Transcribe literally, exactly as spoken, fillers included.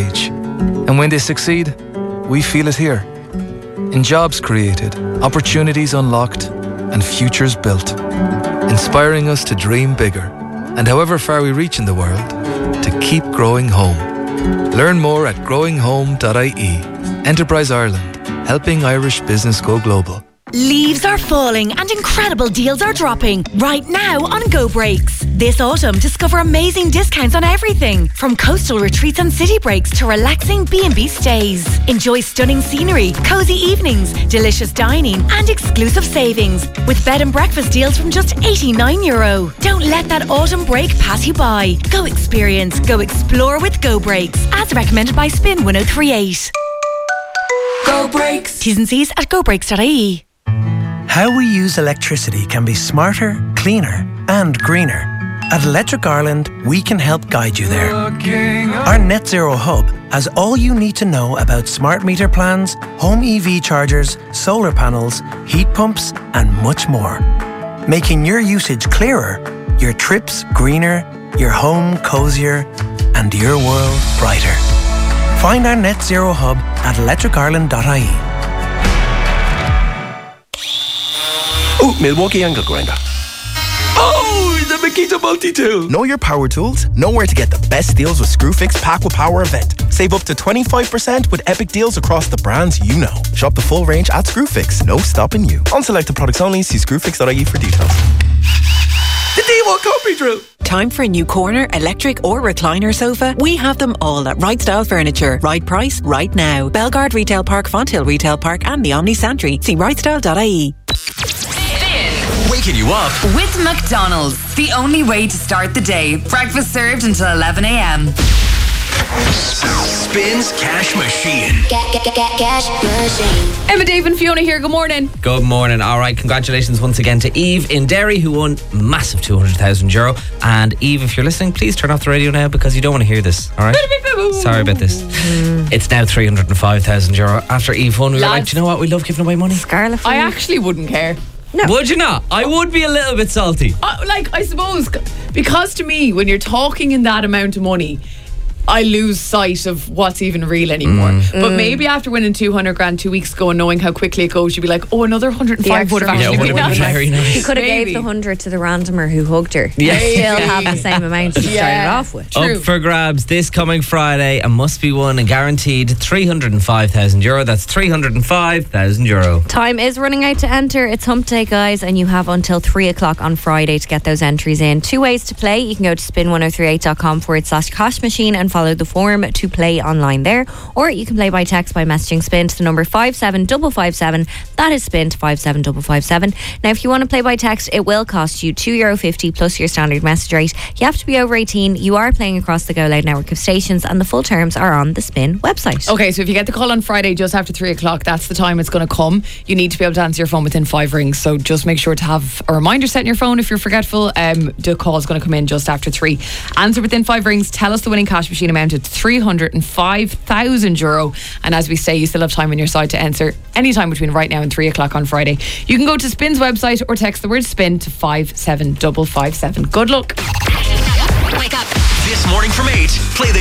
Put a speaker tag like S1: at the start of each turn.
S1: age. And when they succeed, we feel it here. In jobs created, opportunities unlocked, and futures built. Inspiring us to dream bigger, and however far we reach in the world, to keep growing home. Learn more at growing home dot I E. Enterprise Ireland, helping Irish business go global.
S2: Leaves are falling and incredible deals are dropping right now on Go Breaks. This autumn, discover amazing discounts on everything from coastal retreats and city breaks to relaxing B and B stays. Enjoy stunning scenery, cozy evenings, delicious dining and exclusive savings with bed and breakfast deals from just eighty-nine euro. Don't let that autumn break pass you by. Go experience, go explore with Go Breaks, as recommended by Spin one oh three eight. Go Breaks. T's and C's at go breaks dot I E.
S3: How we use electricity can be smarter, cleaner and greener. At Electric Ireland, we can help guide you there. Our Net Zero Hub has all you need to know about smart meter plans, home E V chargers, solar panels, heat pumps and much more. Making your usage clearer, your trips greener, your home cosier and your world brighter. Find our Net Zero Hub at electric ireland dot I E.
S4: Oh, Milwaukee angle grinder. Oh, the Makita multi-tool.
S5: Know your power tools? Know where to get the best deals with Screwfix Pack with Power event. Save up to twenty-five percent with epic deals across the brands you know. Shop the full range at Screwfix. No stopping you. On selected products only. See screwfix dot I E for details.
S4: The D one copy drill.
S6: Time for a new corner, electric or recliner sofa? We have them all at Right Style Furniture. Right price, right now. Belgard Retail Park, Fonthill Retail Park and the Omni Santry. See right style dot I E.
S7: Waking you up with McDonald's. The only way to start the day. Breakfast served until eleven a.m.
S8: Spins Cash Machine. Get, get, get, get cash machine.
S9: Emma, Dave and Fiona here. Good morning.
S10: Good morning. All right, congratulations once again to Eve in Derry, who won massive two hundred thousand euro. And Eve, if you're listening, please turn off the radio now because you don't want to hear this. All right? Sorry about this. It's now three hundred five thousand euro. After Eve won, we were
S9: Lads.
S10: like, do you know what? We love giving away money.
S9: Scarlet. I actually wouldn't care.
S10: No. Would you not? I would be a little bit salty.
S9: Uh, like, I suppose, because to me, when you're talking in that amount of money, I lose sight of what's even real anymore.
S10: Mm.
S9: But
S10: Mm.
S9: maybe after winning two hundred grand two weeks ago and knowing how quickly it goes, you'd be like, oh, another one hundred five would have
S11: extra
S9: actually
S11: money.
S9: been
S11: Yeah,
S9: nice.
S10: very nice.
S11: He could have
S9: Maybe.
S11: gave the hundred to the randomer who hugged her.
S10: Yeah.
S11: And still have the same amount as he started
S9: Yeah.
S11: off with.
S9: True.
S10: Up for grabs this coming Friday and must be won and guaranteed three hundred five thousand euro. That's three hundred five thousand euro.
S11: Time is running out to enter. It's hump day, guys, and you have until three o'clock on Friday to get those entries in. Two ways to play. You can go to spin one oh three eight dot com forward slash cash machine and follow the form to play online there. Or you can play by text by messaging Spin to the number five seven five five seven. That is Spin to five seven five five seven. Now, if you want to play by text, it will cost you two euro fifty plus your standard message rate. You have to be over eighteen. You are playing across the Go Loud network of stations, and the full terms are on the Spin website.
S9: Okay, so if you get the call on Friday just after three o'clock, that's the time it's going to come. You need to be able to answer your phone within five rings. So just make sure to have a reminder set in your phone if you're forgetful. Um, the call is going to come in just after three. Answer within five rings. Tell us the winning cash machine amount at three hundred five thousand euro. And as we say, you still have time on your side to answer anytime between right now and three o'clock on Friday. You can go to Spin's website or text the word Spin to five seven five five seven. Good luck.
S8: Wake up. This morning from eight, play the